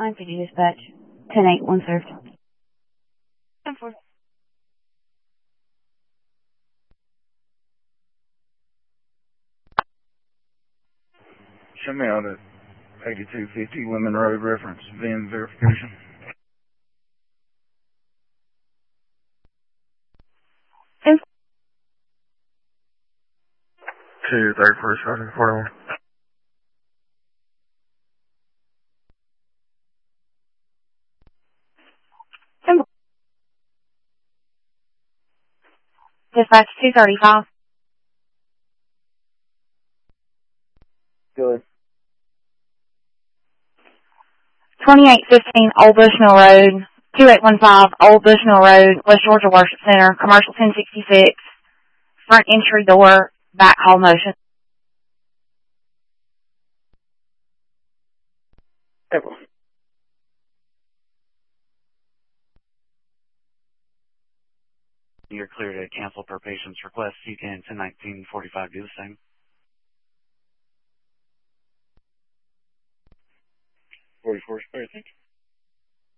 Line City Dispatch. 10-8, served. 10-4. Show me out at 8250 Women Road reference VIN verification. 10-4. To 31st Road, 41. Dispatch 235. Good. 2815 Old Bushnell Road, 2815 Old Bushnell Road, West Georgia Worship Center, commercial 1066, front entry door, back hall motion. You're clear to cancel per patient's request. You can 10-19-45 do the same. 44 spare, thank you.